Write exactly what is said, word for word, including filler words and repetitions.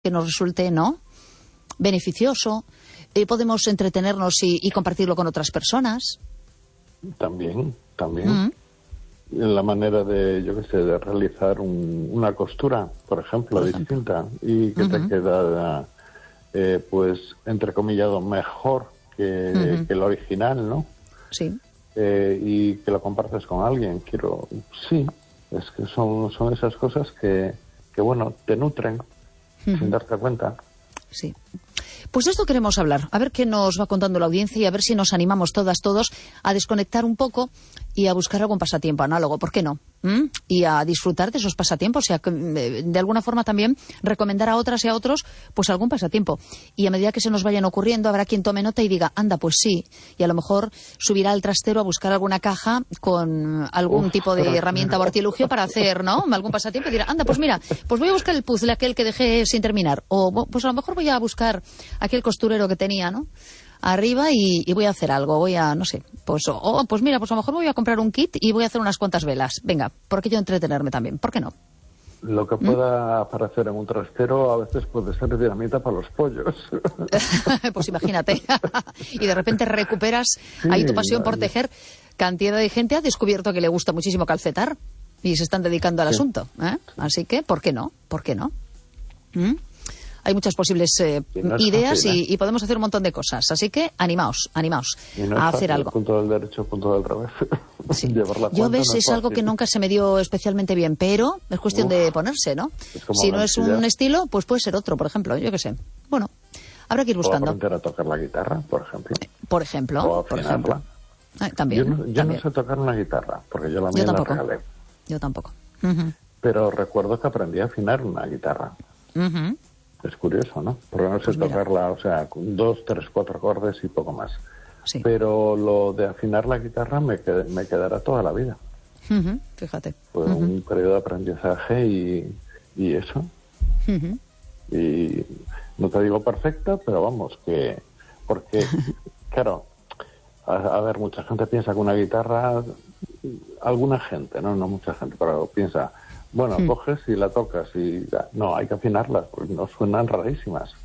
que nos resulte, ¿no?, beneficioso. Eh, podemos entretenernos y, y compartirlo con otras personas. También, también. Mm. La manera de, yo qué sé, de realizar un, una costura, por ejemplo, Por ejemplo. distinta, y que Uh-huh. te queda, eh, pues, entrecomillado, mejor que, Uh-huh. que el original, ¿no? Sí. Eh, y que lo compartes con alguien. Quiero, sí, es que son, son esas cosas que, que, bueno, te nutren Uh-huh. sin darte cuenta. Sí. Pues de esto queremos hablar, a ver qué nos va contando la audiencia y a ver si nos animamos todas, todos a desconectar un poco y a buscar algún pasatiempo análogo, ¿por qué no? ¿Mm? Y a disfrutar de esos pasatiempos, y a, de alguna forma también recomendar a otras y a otros pues algún pasatiempo. Y a medida que se nos vayan ocurriendo, habrá quien tome nota y diga, anda, pues sí, y a lo mejor subirá al trastero a buscar alguna caja con algún Uf. tipo de herramienta o artilugio para hacer, ¿no?, algún pasatiempo, y dirá, anda, pues mira, pues voy a buscar el puzzle aquel que dejé sin terminar, o pues a lo mejor voy a buscar aquel costurero que tenía, ¿no?, arriba y, y voy a hacer algo, voy a, no sé, pues, oh, pues mira, pues a lo mejor me voy a comprar un kit y voy a hacer unas cuantas velas. Venga, ¿por qué yo entretenerme también? ¿Por qué no? Lo que pueda ¿Mm? aparecer en un trastero a veces puede ser dinamita para los pollos. Pues imagínate. Y de repente recuperas sí, ahí tu pasión por no, tejer. Cantidad de gente ha descubierto que le gusta muchísimo calcetar y se están dedicando al sí. asunto, ¿eh? Así que, ¿por qué no? ¿Por qué no? ¿Mm? Hay muchas posibles eh, no ideas fácil, ¿eh? y, y podemos hacer un montón de cosas. Así que animaos, animaos no a es hacer fácil, algo. Punto del derecho, punto del revés. Sí. Llevar la Yo ves, no es, es algo que nunca se me dio especialmente bien, pero es cuestión Uf, de ponerse, ¿no? Si no es un estilo, pues puede ser otro, por ejemplo, yo qué sé. Bueno, habrá que ir buscando. O aprender a tocar la guitarra, por ejemplo. Por ejemplo, o por ejemplo. Eh, también. Yo, no, yo también. no sé tocar una guitarra, porque yo la mía yo la regalé. Yo tampoco. Uh-huh. Pero recuerdo que aprendí a afinar una guitarra. Uh-huh. Es curioso, ¿no? Porque no sé pues tocarla, mira. o sea, con dos, tres, cuatro acordes y poco más. Sí. Pero lo de afinar la guitarra me, qued- me quedará toda la vida. Uh-huh. Fíjate. Fue uh-huh. un periodo de aprendizaje y, y eso. Uh-huh. Y no te digo perfecta, pero vamos, que... Porque, claro, a, a ver, mucha gente piensa que una guitarra... Alguna gente, no, no mucha gente, pero piensa... Bueno, hmm. coges y la tocas y... No, hay que afinarlas, porque no suenan rarísimas.